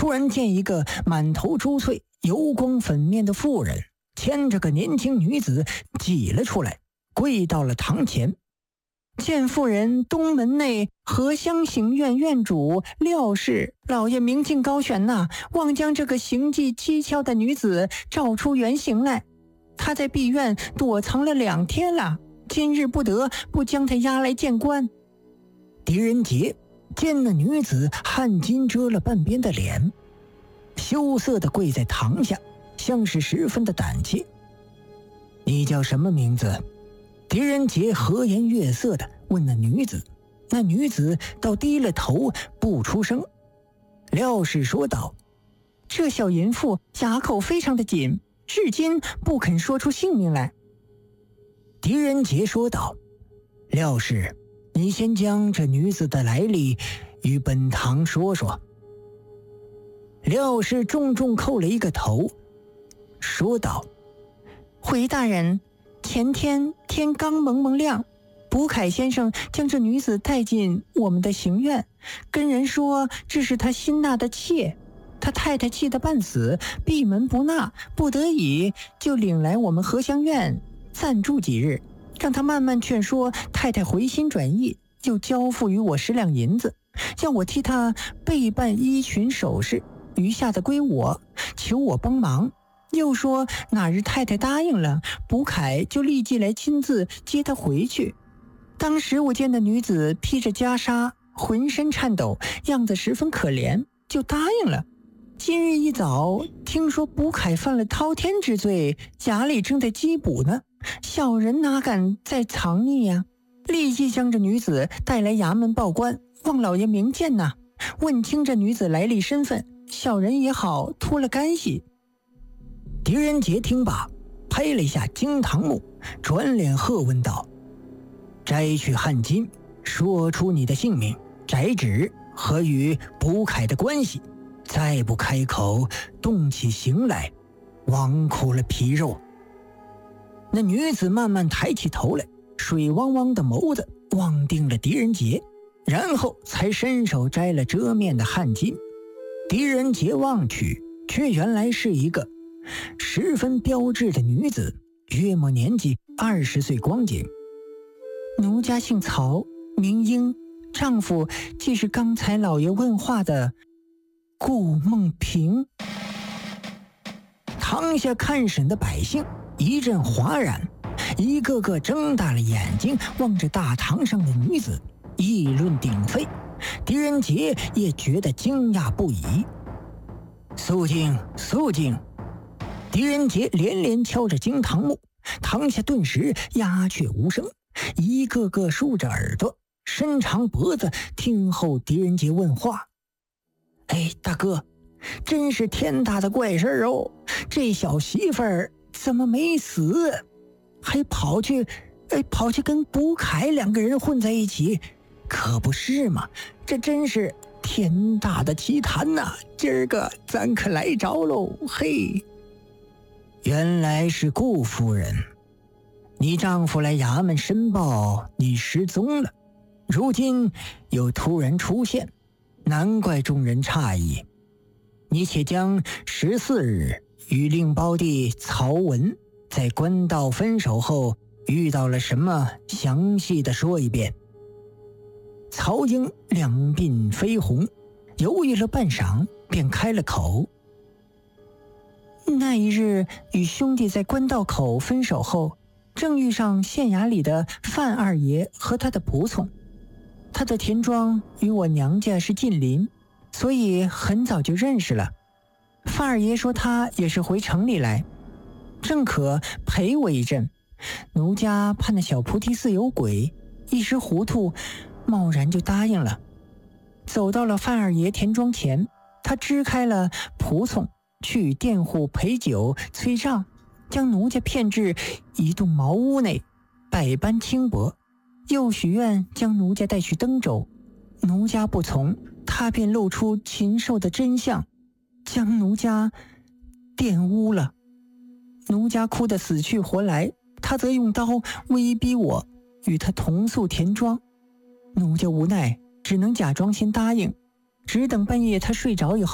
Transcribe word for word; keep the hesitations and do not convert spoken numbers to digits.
突然见一个满头珠翠、油光粉面的妇人牵着个年轻女子挤了出来，跪到了堂前。见妇人东门内荷香行院院主廖氏老爷明镜高悬呐，望将这个行迹蹊跷的女子照出原形来。他在闭院躲藏了两天了，今日不得不将她押来见官。狄仁杰见那女子汗巾遮了半边的脸，羞涩地跪在堂下，像是十分的胆怯。你叫什么名字？狄仁杰和颜悦色地问那女子，那女子倒低了头不出声。廖氏说道：这小淫妇哑口非常的紧，至今不肯说出姓名来。狄仁杰说道：廖氏，你先将这女子的来历与本堂说说。廖氏重重叩了一个头，说道：回大人，前天天刚蒙蒙亮，卜凯先生将这女子带进我们的行院，跟人说这是他新纳的妾，他太太气得半死，闭门不纳，不得已就领来我们荷香院暂住几日，让他慢慢劝说太太回心转意，又交付于我十两银子，要我替他备办衣裙首饰，余下的归我，求我帮忙。又说哪日太太答应了，卜凯就立即来亲自接她回去。当时我见那女子披着袈裟，浑身颤抖，样子十分可怜，就答应了。今日一早听说卜凯犯了滔天之罪，衙里正在缉捕呢，小人哪敢再藏匿呀、啊？立即将这女子带来衙门报官，望老爷明鉴呐，问清这女子来历身份，小人也好脱了干系。狄仁杰听罢，拍了一下惊堂木，转脸喝问道：摘去汗巾，说出你的姓名、宅址和与卜凯的关系，再不开口动起刑来，枉苦了皮肉。那女子慢慢抬起头来，水汪汪的眸子望定了狄仁杰，然后才伸手摘了遮面的汗巾。狄仁杰望去，却原来是一个十分标致的女子，约莫年纪二十岁光景。奴家姓曹，名英，丈夫即是刚才老爷问话的顾梦平。堂下看审的百姓一阵哗然，一个个睁大了眼睛望着大堂上的女子，议论鼎沸。狄仁杰也觉得惊讶不已。肃静，肃静！狄仁杰连连敲着惊堂木，堂下顿时鸦雀无声，一个个竖着耳朵，伸长脖子听候狄仁杰问话。哎，大哥，真是天大的怪事哦！这小媳妇儿怎么没死，还跑去哎跑去跟卜凯两个人混在一起，可不是嘛？这真是天大的奇谈呐、啊！今儿个咱可来着喽！嘿，原来是顾夫人，你丈夫来衙门申报你失踪了，如今又突然出现，难怪众人诧异。你且将十四日与令胞弟曹文在官道分手后遇到了什么，详细的说一遍。曹英两鬓绯红，犹豫了半晌，便开了口。那一日与兄弟在官道口分手后，正遇上县衙里的范二爷和他的仆从，他的田庄与我娘家是近邻，所以很早就认识了。范二爷说他也是回城里来，正可陪我一阵，奴家怕那小菩提寺有鬼，一时糊涂，贸然就答应了。走到了范二爷田庄前，他支开了仆从，去佃户陪酒催账，将奴家骗至一栋茅屋内，百般轻薄，又许愿将奴家带去登州。奴家不从，他便露出禽兽的真相，将奴家玷污了。奴家哭得死去活来，他则用刀威逼我与他同宿田庄。奴家无奈，只能假装先答应，只等半夜他睡着以后